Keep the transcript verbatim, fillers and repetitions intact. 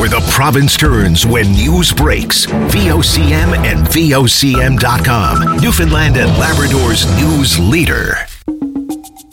the province turns when news breaks. V O C M and V O C M dot com. Newfoundland and Labrador's news leader.